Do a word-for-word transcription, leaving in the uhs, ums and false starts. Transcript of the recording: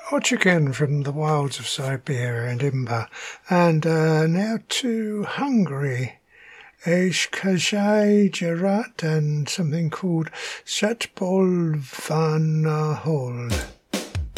Chicken from the wilds of Siberia and Imba, and uh, now to Hungary. Eskajai Jarat and something called Satbolvanahol.